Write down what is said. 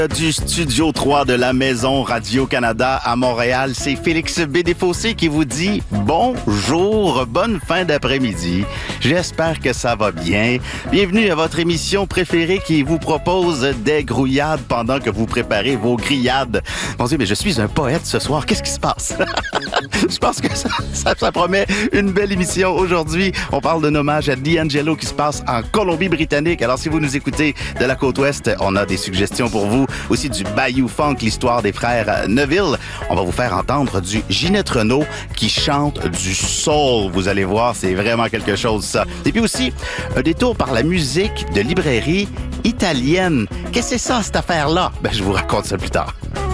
Du Studio 3 de la Maison Radio-Canada à Montréal, c'est Félix Bédéfossé qui vous dit bonjour, bonne fin d'après-midi. J'espère que ça va bien. Bienvenue à votre émission préférée qui vous propose des grouillades pendant que vous préparez vos grillades. Mon Dieu, mais je suis un poète ce soir. Qu'est-ce qui se passe? Je pense que ça promet une belle émission aujourd'hui. On parle d'un hommage à D'Angelo qui se passe en Colombie-Britannique. Alors, si vous nous écoutez de la côte ouest, on a des suggestions pour vous. Aussi du Bayou Funk, l'histoire des frères Neville. On va vous faire entendre du Ginette Renault qui chante du soul. Vous allez voir, c'est vraiment quelque chose, ça. Et puis aussi, un détour par la musique de librairie italienne. Qu'est-ce que c'est ça, cette affaire-là? Je vous raconte ça plus tard.